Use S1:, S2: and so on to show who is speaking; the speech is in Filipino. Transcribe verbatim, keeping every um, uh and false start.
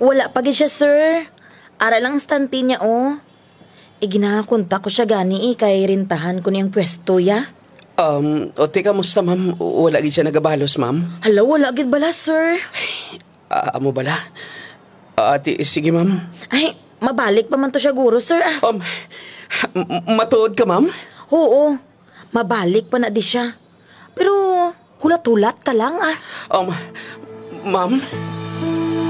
S1: Wala pa gid siya, sir. Ara lang stante niya, oh. E ginakontak ko siya gani eh, kay rintahan ko niyang pwesto, ya.
S2: Um, o teka, musta ma'am? Wala gid siya nagabalos, ma'am?
S1: Hala, wala gid bala, sir.
S2: Ah, amo bala? Ah, ati, sige ma'am.
S1: Ay, mabalik pa man to siya guro, sir. Ah,
S2: Um, m- matuod ka, ma'am?
S1: oo, mabalik pa na di siya. Pero, hulat-hulat ka lang, ah.
S2: Um, ma'am?